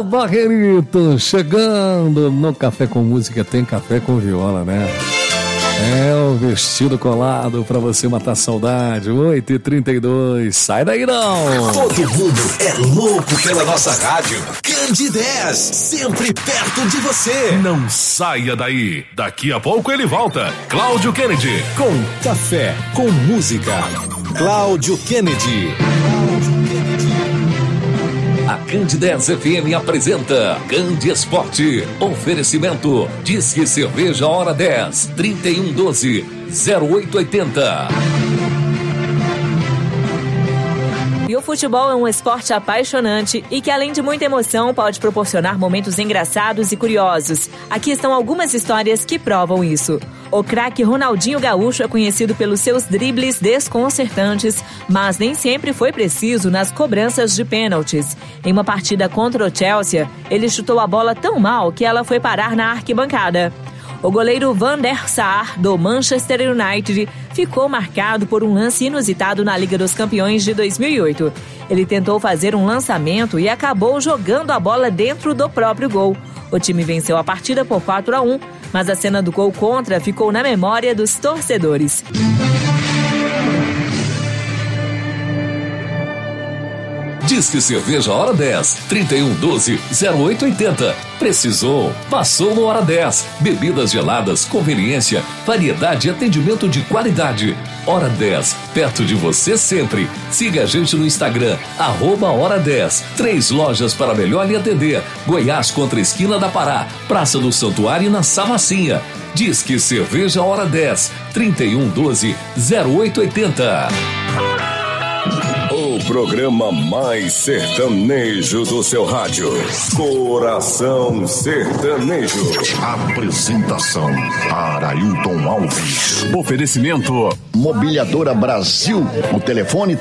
Barreirito, chegando no Café com Música, tem café com viola, né? É o vestido colado pra você matar a saudade. 8h32, sai daí não! Todo mundo é louco pela nossa rádio. Candidez, sempre perto de você. Não saia daí, daqui a pouco ele volta. Cláudio Kennedy, com Café com Música. Cláudio Kennedy. A Candidez FM apresenta Candi Esporte. Oferecimento Disque Cerveja Hora 10 3112-0880. E o futebol é um esporte apaixonante e que, além de muita emoção, pode proporcionar momentos engraçados e curiosos. Aqui estão algumas histórias que provam isso. O craque Ronaldinho Gaúcho é conhecido pelos seus dribles desconcertantes, mas nem sempre foi preciso nas cobranças de pênaltis. Em uma partida contra o Chelsea, ele chutou a bola tão mal que ela foi parar na arquibancada. O goleiro Van der Sar, do Manchester United, ficou marcado por um lance inusitado na Liga dos Campeões de 2008. Ele tentou fazer um lançamento e acabou jogando a bola dentro do próprio gol. O time venceu a partida por 4-1, mas a cena do gol contra ficou na memória dos torcedores. Disque Cerveja Hora 10 3112-0880. Precisou? Passou no Hora 10. Bebidas geladas, conveniência, variedade e atendimento de qualidade. Hora 10, perto de você sempre. Siga a gente no Instagram, @Hora 10. 3 lojas para melhor lhe atender. Goiás contra a esquina da Pará, Praça do Santuário na Samacinha. Disque Cerveja Hora 10 3112-0880. O programa mais sertanejo do seu rádio. Coração Sertanejo. apresentação Arailton Alves. Oferecimento Mobiliadora Brasil. O telefone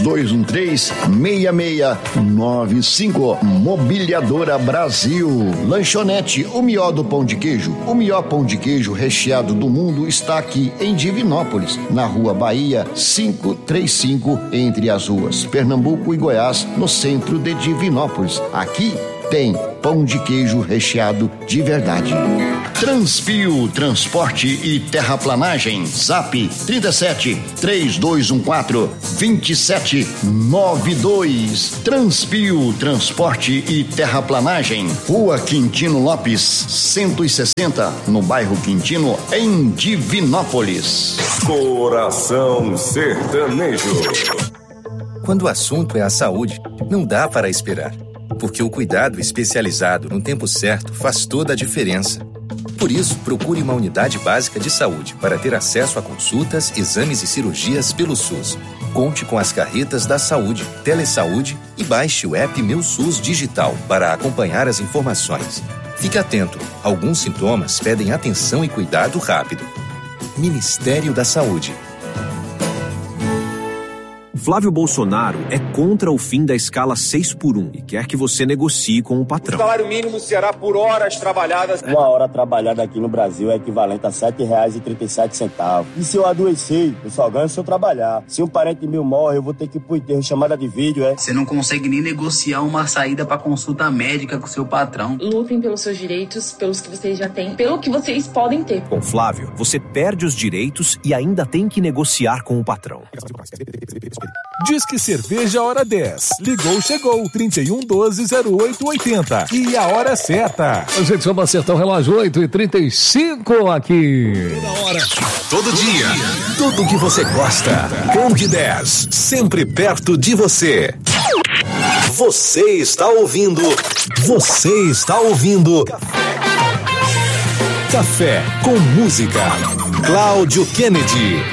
3213-6695. Mobiliadora Brasil. Lanchonete O Mió do Pão de Queijo. O melhor pão de queijo recheado do mundo está aqui em Divinópolis, na Rua Bahia 535, entre as ruas Pernambuco e Goiás, no centro de Divinópolis. Aqui tem pão de queijo recheado de verdade. Transpio Transporte e Terraplanagem. Zap 37-3214-2792. Transpio Transporte e Terraplanagem. Rua Quintino Lopes 160, no bairro Quintino, em Divinópolis. Coração Sertanejo. Quando o assunto é a saúde, não dá para esperar, porque o cuidado especializado no tempo certo faz toda a diferença. Por isso, procure uma unidade básica de saúde para ter acesso a consultas, exames e cirurgias pelo SUS. Conte com as carretas da saúde, Telesaúde e baixe o app Meu SUS Digital para acompanhar as informações. Fique atento, alguns sintomas pedem atenção e cuidado rápido. Ministério da Saúde. Flávio Bolsonaro é contra o fim da escala 6x1 e quer que você negocie com o patrão. O salário mínimo será por horas trabalhadas. Uma hora trabalhada aqui no Brasil é equivalente a R$ 7,37. E se eu adoecer, eu só ganho se eu trabalhar. Se um parente meu morre, eu vou ter que ir pro enterro, chamada de vídeo, Você não consegue nem negociar uma saída para consulta médica com seu patrão. Lutem pelos seus direitos, pelos que vocês já têm, pelo que vocês podem ter. Com Flávio, você perde os direitos e ainda tem que negociar com o patrão. Disque Cerveja Hora 10. Ligou, chegou. 3112-0880. E a hora certa. Gente, vamos acertar o relógio. 8h35 aqui. Toda hora, todo dia, tudo que você gosta. Candidez, sempre perto de você. Você está ouvindo. Café com Música. Cláudio Kennedy.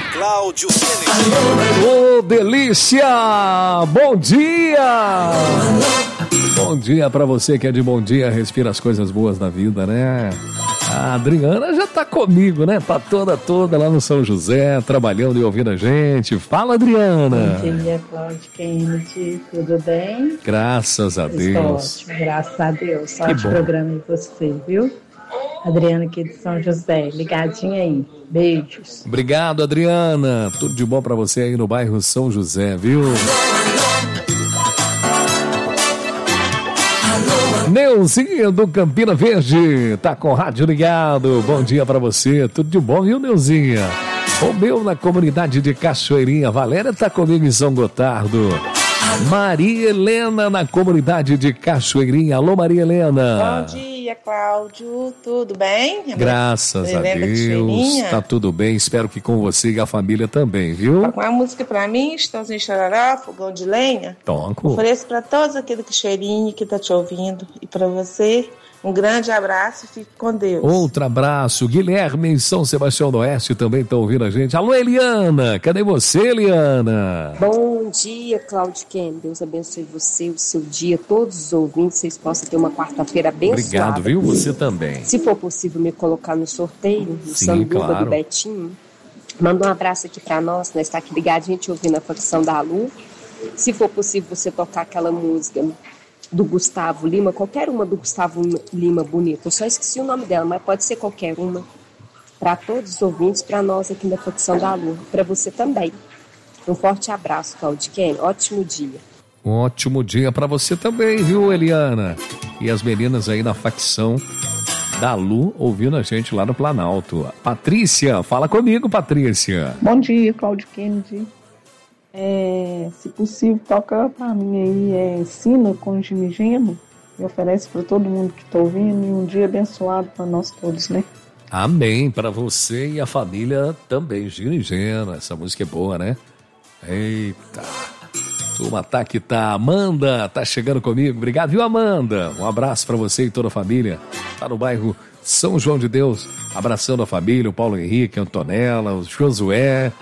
Ô, delícia! Bom dia! Bom dia pra você que é de bom dia, respira as coisas boas da vida, né? A Adriana já tá comigo, né? Tá toda lá no São José, trabalhando e ouvindo a gente. Fala, Adriana! Bom dia, Cláudio Kennedy. Tudo bem? Graças a Deus. Ótimo, graças a Deus. Que Ótimo bom. programa de você, viu? Adriana aqui de São José, ligadinha aí. Beijos. Obrigado, Adriana. Tudo de bom pra você aí no bairro São José, viu? Neuzinha do Campina Verde, tá com o rádio ligado. Bom dia pra você, tudo de bom, viu, Neuzinha? O meu na comunidade de Cachoeirinha. Valéria tá comigo em São Gotardo. Maria Helena na comunidade de Cachoeirinha. Alô, Maria Helena. Bom dia, Cláudio. Tudo bem? Graças a Deus. Tá tudo bem. Espero que com você e a família também, viu? Toca uma música pra mim, Estãozinho Chororó, Fogão de Lenha. Toco. Ofereço pra todos aqueles que cheirinho que tá te ouvindo. E pra você, um grande abraço e fique com Deus. Outro abraço. Guilherme em São Sebastião do Oeste também tá ouvindo a gente. Alô, Eliana. Cadê você, Eliana? Bom dia, Cláudio Ken. Deus abençoe você, o seu dia, todos os ouvintes. Vocês possam ter uma quarta-feira abençoada. Obrigado, viu? Você também. Se for possível me colocar no sorteio, no Sanduba claro. do Betinho. Manda um abraço aqui pra nós tá aqui ligado, a gente ouvindo a facção da Lu. Se for possível você tocar aquela música do Gustavo Lima, qualquer uma do Gustavo Lima bonita. Eu só esqueci o nome dela, mas pode ser qualquer uma. Para todos os ouvintes, para nós aqui na facção da Lu, para você também. Um forte abraço, Cláudio Ken. Ótimo dia. Um ótimo dia para você também, viu, Eliana? E as meninas aí na facção da Lu ouvindo a gente lá no Planalto. Patrícia, fala comigo, Patrícia. Bom dia, Cláudio Kennedy. Se possível, toca pra mim aí Sina com Jimmy Geno e oferece para todo mundo que tá ouvindo e um dia abençoado para nós todos, né? Amém, para você e a família também, Gino e Geno. Essa música é boa, né? Eita, turma tá que tá. Amanda tá chegando comigo, obrigado, viu, Amanda? Um abraço para você e toda a família. Tá no bairro São João de Deus, abraçando a família, o Paulo Henrique, a Antonella, o Josué.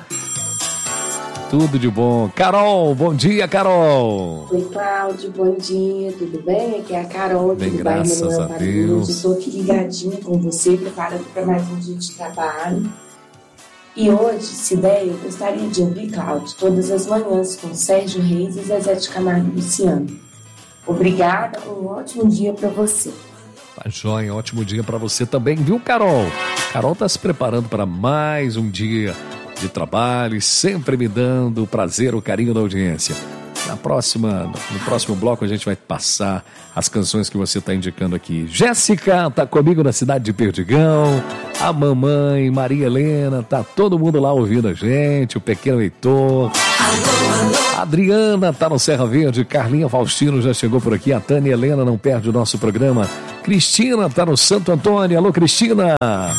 Tudo de bom. Carol, bom dia, Carol. Oi, Cláudio, bom dia, tudo bem? Aqui é a Carol, bem, do bairro Manuel Paraíso. Estou aqui ligadinha com você, preparando para mais um dia de trabalho. E hoje, se der, eu gostaria de ouvir, Cláudio, todas as manhãs com Sérgio Reis e Zezé de Camargo e Luciano. Obrigada, um ótimo dia para você. Tá joia, ótimo dia para você também, viu, Carol? Carol tá se preparando para mais um dia de trabalho e sempre me dando o prazer, o carinho da audiência. No próximo bloco a gente vai passar as canções que você está indicando aqui. Jéssica tá comigo na cidade de Perdigão, a mamãe Maria Helena, tá todo mundo lá ouvindo a gente, o pequeno Heitor. A Adriana tá no Serra Verde, Carlinha Faustino já chegou por aqui, a Tânia Helena não perde o nosso programa. Cristina tá no Santo Antônio, alô Cristina.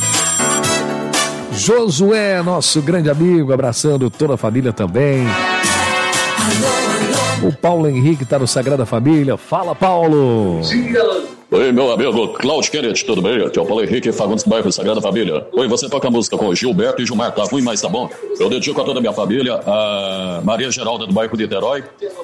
Josué, nosso grande amigo, abraçando toda a família também. O Paulo Henrique está no Sagrada Família. Fala, Paulo. Oi, meu amigo Cláudio Kennedy, tudo bem? Aqui é o Paulo Henrique, Fagundes, bairro Sagrada Família. Oi, você toca música com Gilberto e Gilmar, tá ruim, mas tá bom? Eu dedico a toda a minha família, a Maria Geralda do bairro de Niterói.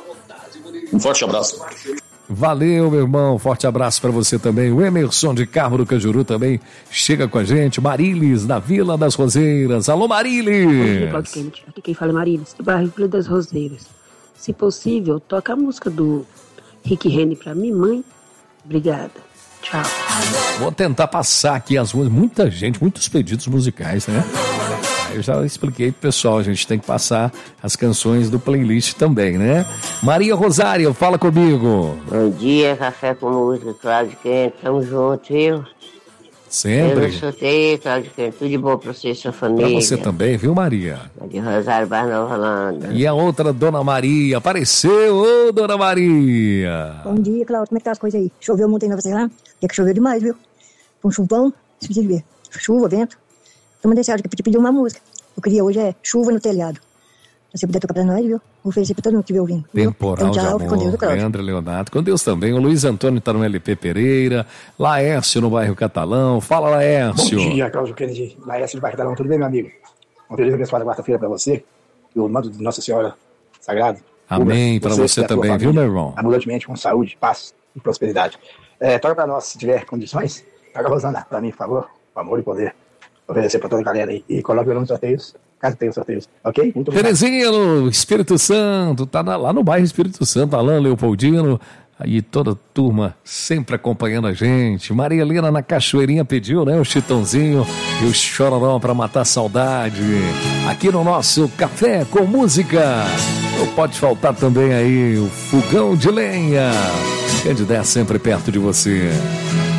Um forte abraço. Valeu, meu irmão, forte abraço para você também. O Emerson de Carmo do Cajuru também chega com a gente. Marilis, da Vila das Roseiras. Alô, Marilis! Bom dia, Cláudio Kennedy. Aqui quem fala é Marilis, do bairro Vila das Roseiras. Se possível, toca a música do Rick Rennie pra mim, mãe. Obrigada. Tchau. Vou tentar passar aqui as músicas. Muita gente, muitos pedidos musicais, né? Eu já expliquei pro pessoal, a gente tem que passar as canções do playlist também, né? Maria Rosário, fala comigo. Bom dia, Café com Música, Cláudio Kennedy, tamo junto, viu? Sempre. Eu sorteio, Cláudio Kennedy, tudo de bom pra você e sua família. Pra você também, viu, Maria? Maria Rosário, Bar Nova Holanda. E a outra, Dona Maria, apareceu, ô Dona Maria. Bom dia, Cláudio, como é que tá as coisas aí? Choveu muito aí na você lá? É que choveu demais, viu? Um chuvão, se precisa ver. Chuva, vento. Eu mandei essa que pediu uma música. Eu queria hoje Chuva no Telhado. Se você puder tocar pra nós, viu? Vou oferecer pra todo mundo que estiver ouvindo. Temporal de amor, com Deus, Leandro Leonardo. Com Deus também. O Luiz Antônio tá no LP Pereira. Laércio no bairro Catalão. Fala, Laércio. Bom dia, Cláudio Kennedy. Laércio do bairro Catalão. Tudo bem, meu amigo? Uma feliz e abençoada quarta-feira pra você. E o manto de Nossa Senhora Sagrado. Amém, pra você também, família, viu, meu irmão? Abundantemente com saúde, paz e prosperidade. Toca pra nós, se tiver condições. Toca a Rosana pra mim, por favor. Com amor e poder. Oferecer pra toda a galera aí. E coloque o nome nos sorteios, caso tenha sorteios. Ok? Muito obrigado. Terezinha no Espírito Santo, tá lá no bairro Espírito Santo, Alain Leopoldino, aí toda a turma sempre acompanhando a gente. Maria Helena na Cachoeirinha pediu, né? O Chitãozinho e o Chororó pra matar a saudade. Aqui no nosso Café com Música. Não pode faltar também aí o Fogão de Lenha. Candidez sempre perto de você.